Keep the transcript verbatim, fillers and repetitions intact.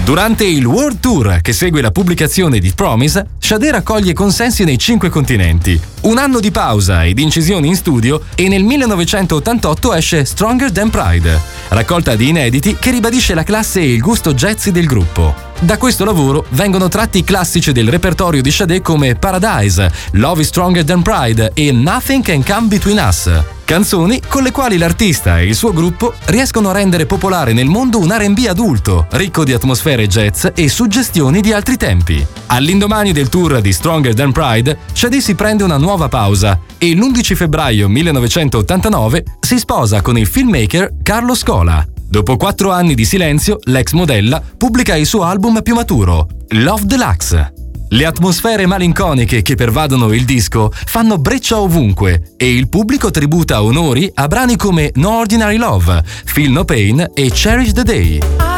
Durante il World Tour che segue la pubblicazione di Promise, Sade raccoglie consensi nei cinque continenti. Un anno di pausa ed incisioni in studio e nel millenovecentottantotto esce Stronger Than Pride, raccolta di inediti che ribadisce la classe e il gusto jazzy del gruppo. Da questo lavoro vengono tratti classici del repertorio di Sade come Paradise, Love is Stronger Than Pride e Nothing Can Come Between Us. Canzoni con le quali l'artista e il suo gruppo riescono a rendere popolare nel mondo un R and B adulto, ricco di atmosfere jazz e suggestioni di altri tempi. All'indomani del tour di Stronger Than Pride, Sade si prende una nuova pausa e l'undici febbraio millenovecentottantanove si sposa con il filmmaker Carlo Scola. Dopo quattro anni di silenzio, l'ex modella pubblica il suo album più maturo, Love Deluxe. Le atmosfere malinconiche che pervadono il disco fanno breccia ovunque e il pubblico tributa onori a brani come No Ordinary Love, Feel No Pain e Cherish the Day.